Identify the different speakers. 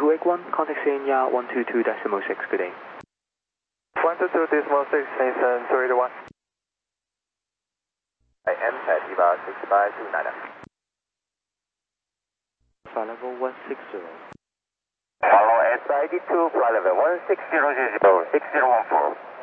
Speaker 1: Wake 1, contact Senior 122.6, good day.
Speaker 2: 122.6, Nathan 381. I am at Eva 6529.
Speaker 1: Flight level 160.
Speaker 2: Follow SID2, flight level 1600, 6014.